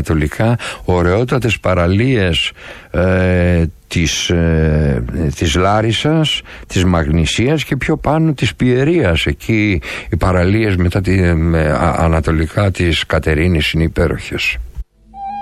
ανατολικά, ωραιότατες παραλίες της Λάρισσας, της Μαγνησίας και πιο πάνω της Πιερίας. Εκεί οι παραλίες μετά ανατολικά της Κατερίνης είναι υπέροχες.